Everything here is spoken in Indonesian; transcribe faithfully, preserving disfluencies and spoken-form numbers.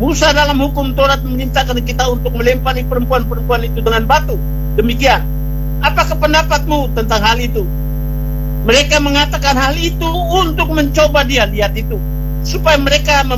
Musa dalam hukum Taurat memerintahkan kita untuk melempari perempuan-perempuan itu dengan batu. Demikian. Apakah pendapatmu tentang hal itu? Mereka mengatakan hal itu untuk mencoba dia, lihat itu, supaya mereka